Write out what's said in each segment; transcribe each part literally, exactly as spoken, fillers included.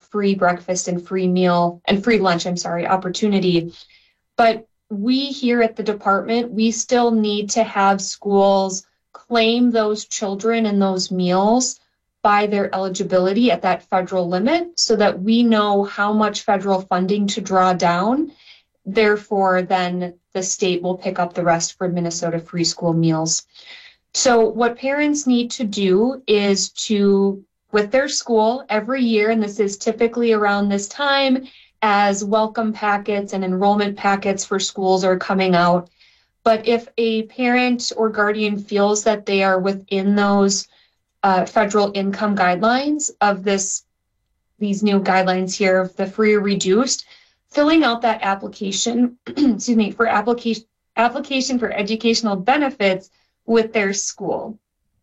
free breakfast and free meal and free lunch, I'm sorry, opportunity. But we here at the department, we still need to have schools claim those children and those meals by their eligibility at that federal limit so that we know how much federal funding to draw down. Therefore, then the state will pick up the rest for Minnesota free school meals. So what parents need to do is to, with their school every year, and this is typically around this time as welcome packets and enrollment packets for schools are coming out. But if a parent or guardian feels that they are within those uh, federal income guidelines of this, these new guidelines here of the free or reduced, filling out that application, excuse me, for application application for educational benefits with their school.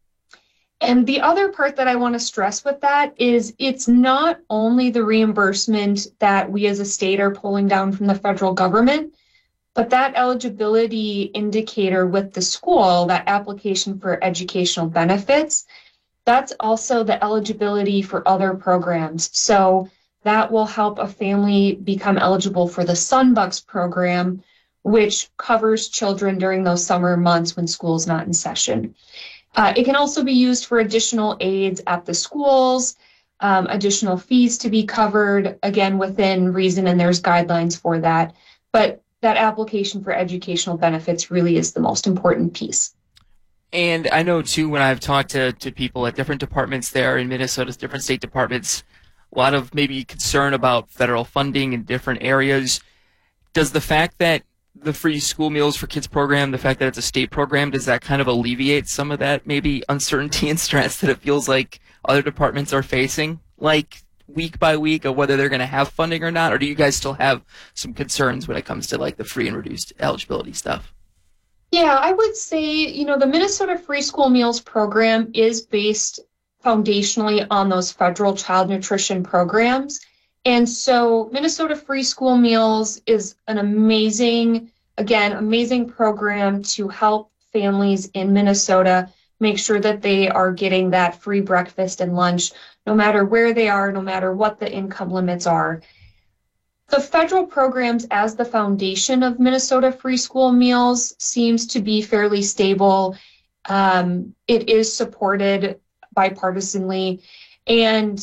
And the other part that I want to stress with that is it's not only the reimbursement that we as a state are pulling down from the federal government, but that eligibility indicator with the school, that application for educational benefits, that's also the eligibility for other programs. So that will help a family become eligible for the Sunbucks program, which covers children during those summer months when school's not in session. Uh, it can also be used for additional aids at the schools, um, additional fees to be covered, again, within reason, and there's guidelines for that. But that application for educational benefits really is the most important piece. And I know, too, when I've talked to, to people at different departments there in Minnesota's different state departments, a lot of maybe concern about federal funding in different areas. Does the fact that the free school meals for kids program, the fact that it's a state program, does that kind of alleviate some of that maybe uncertainty and stress that it feels like other departments are facing, like week by week, of whether they're going to have funding or not? Or do you guys still have some concerns when it comes to like the free and reduced eligibility stuff? Yeah, I would say, you know, the Minnesota Free School Meals program is based foundationally on those federal child nutrition programs. And so Minnesota Free School Meals is an amazing, again, amazing program to help families in Minnesota make sure that they are getting that free breakfast and lunch, no matter where they are, no matter what the income limits are. The federal programs as the foundation of Minnesota Free School Meals seems to be fairly stable. Um, it is supported bipartisanly, and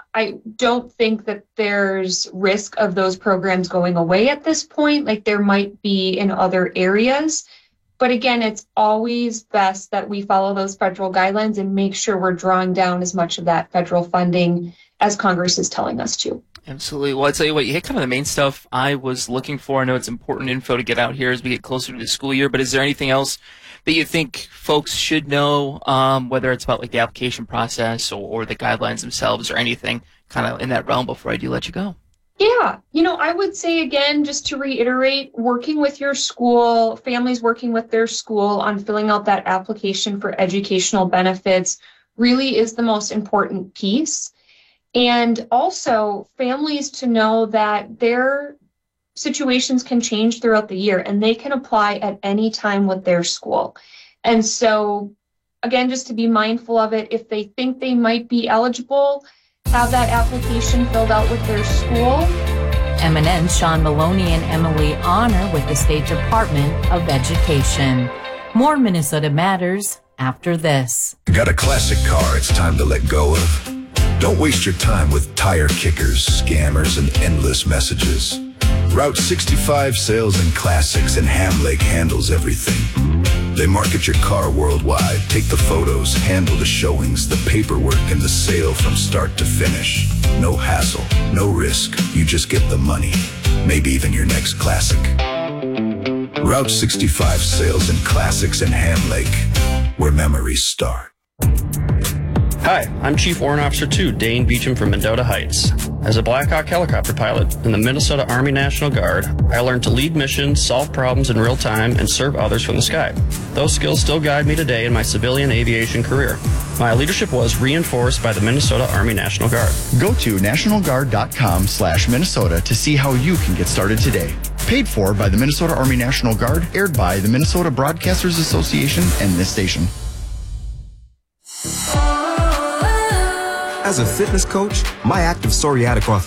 I don't think that there's risk of those programs going away at this point, like there might be in other areas. But again, it's always best that we follow those federal guidelines and make sure we're drawing down as much of that federal funding as Congress is telling us to. Absolutely. Well, I'll tell you what, you hit kind of the main stuff I was looking for. I know it's important info to get out here as we get closer to the school year, but is there anything else that you think folks should know, um, whether it's about like the application process or, or the guidelines themselves or anything kind of in that realm before I do let you go? Yeah, you know, I would say again, just to reiterate, working with your school, families working with their school on filling out that application for educational benefits really is the most important piece. And also families to know that their situations can change throughout the year and they can apply at any time with their school. And so, again, just to be mindful of it, if they think they might be eligible, have that application filled out with their school. M and N's Sean Maloney and Emily Honor with the State Department of Education. More Minnesota Matters after this. Got a classic car it's time to let go of? Don't waste your time with tire kickers, scammers, and endless messages. Route sixty-five Sales and Classics in Ham Lake handles everything. They market your car worldwide, take the photos, handle the showings, the paperwork, and the sale from start to finish. No hassle, no risk. You just get the money. Maybe even your next classic. Route sixty-five Sales and Classics in Ham Lake, where memories start. Hi, I'm Chief Warrant Officer two, Dane Beecham from Mendota Heights. As a Black Hawk helicopter pilot in the Minnesota Army National Guard, I learned to lead missions, solve problems in real time, and serve others from the sky. Those skills still guide me today in my civilian aviation career. My leadership was reinforced by the Minnesota Army National Guard. Go to national guard dot com slash Minnesota to see how you can get started today. Paid for by the Minnesota Army National Guard, aired by the Minnesota Broadcasters Association and this station. As a fitness coach, my active psoriatic arthritis